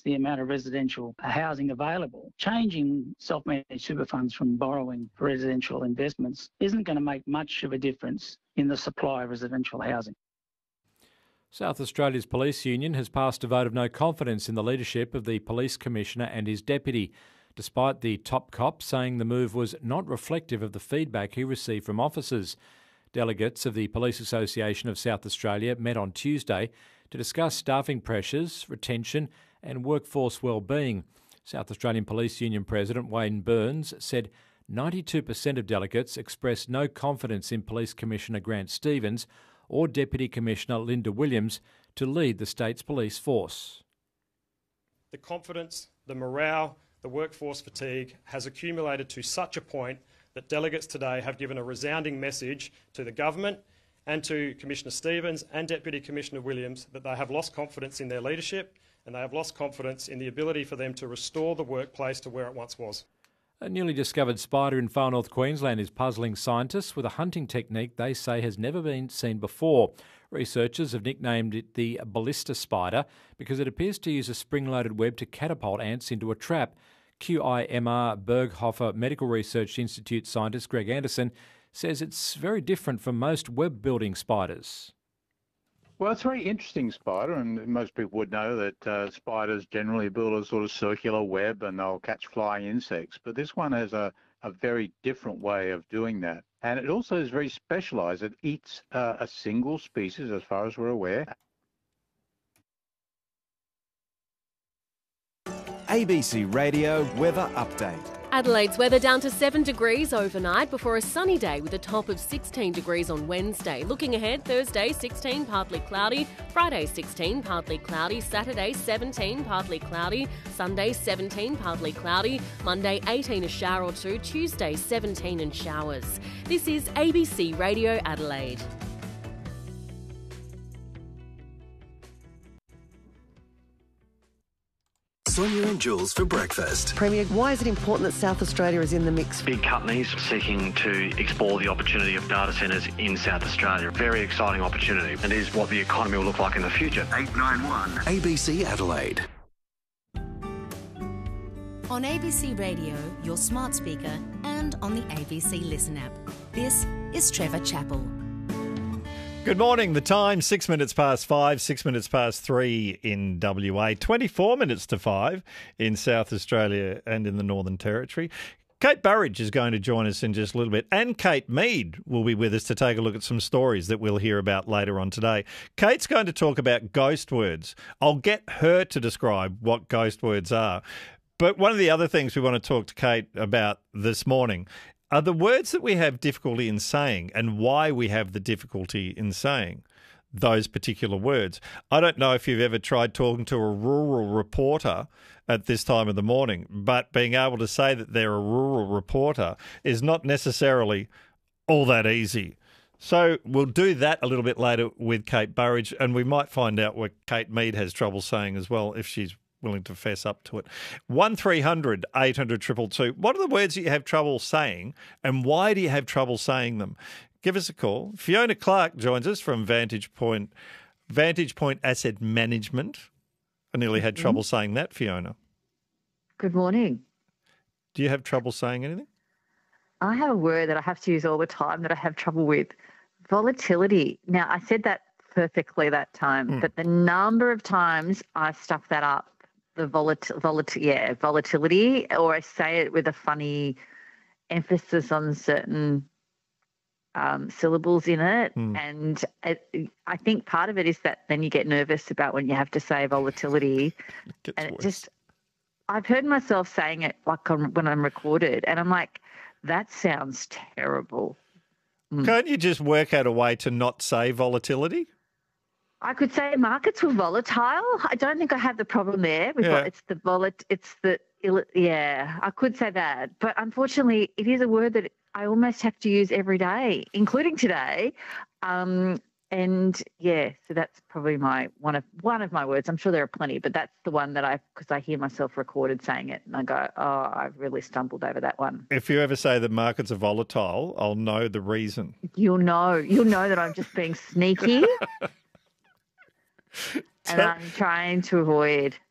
increase the amount of residential housing available. Changing self-managed super funds from borrowing for residential investments isn't going to make much of a difference in the supply of residential housing. South Australia's police union has passed a vote of no confidence in the leadership of the Police Commissioner and his deputy, despite the top cop saying the move was not reflective of the feedback he received from officers. Delegates of the Police Association of South Australia met on Tuesday to discuss staffing pressures, retention and workforce wellbeing. South Australian Police Union President Wayne Burns said 92% of delegates expressed no confidence in Police Commissioner Grant Stevens or Deputy Commissioner Linda Williams to lead the state's police force. The confidence, the morale, the workforce fatigue has accumulated to such a point that delegates today have given a resounding message to the government and to Commissioner Stevens and Deputy Commissioner Williams that they have lost confidence in their leadership and they have lost confidence in the ability for them to restore the workplace to where it once was. A newly discovered spider in far north Queensland is puzzling scientists with a hunting technique they say has never been seen before. Researchers have nicknamed it the ballista spider because it appears to use a spring-loaded web to catapult ants into a trap. QIMR Berghofer Medical Research Institute scientist Greg Anderson says it's very different from most web-building spiders. Well, it's a very interesting spider, and most people would know that spiders generally build a sort of circular web and they'll catch flying insects. But this one has a very different way of doing that. And it also is very specialised. It eats a single species, as far as we're aware. ABC Radio Weather Update. Adelaide's weather down to 7 degrees overnight before a sunny day with a top of 16 degrees on Wednesday. Looking ahead, Thursday 16 partly cloudy, Friday 16 partly cloudy, Saturday 17 partly cloudy, Sunday 17 partly cloudy, Monday 18 a shower or two, Tuesday 17 and showers. This is ABC Radio Adelaide. Sonia and Jules for breakfast. Premier, why is it important that South Australia is in the mix? Big companies seeking to explore the opportunity of data centres in South Australia. Very exciting opportunity. And is what the economy will look like in the future. 891 ABC Adelaide. On ABC Radio, your smart speaker, and on the ABC Listen app. This is Trevor Chappell. Good morning. The time, 6 minutes past 5, 6 minutes past 3 in WA, 24 minutes to 5 in South Australia and in the Northern Territory. Kate Burridge is going to join us in just a little bit, and Kate Mead will be with us to take a look at some stories that we'll hear about later on today. Kate's going to talk about ghost words. I'll get her to describe what ghost words are. But one of the other things we want to talk to Kate about this morning are the words that we have difficulty in saying and why we have the difficulty in saying those particular words. I don't know if you've ever tried talking to a rural reporter at this time of the morning, but being able to say that they're a rural reporter is not necessarily all that easy. So we'll do that a little bit later with Kate Burridge, and we might find out what Kate Mead has trouble saying as well if she's willing to fess up to it. 1300 800 222. What are the words that you have trouble saying and why do you have trouble saying them? Give us a call. Fiona Clark joins us from Vantage Point Asset Management. I nearly had trouble saying that, Fiona. Good morning. Do you have trouble saying anything? I have a word that I have to use all the time that I have trouble with. Volatility. Now, I said that perfectly that time, but the number of times I stuff that up, the volatility, or I say it with a funny emphasis on certain syllables in it. And I think part of it is that then you get nervous about when you have to say volatility. And it just, I've heard myself saying it like when I'm recorded and I'm like, that sounds terrible. Can't you just work out a way to not say volatility? I could say markets were volatile. I don't think I have the problem there. I could say that. But unfortunately, it is a word that I almost have to use every day, including today. So that's probably one of my words. I'm sure there are plenty, but that's the one that because I hear myself recorded saying it and I go, oh, I've really stumbled over that one. If you ever say that markets are volatile, I'll know the reason. You'll know that I'm just being sneaky. And I'm trying to avoid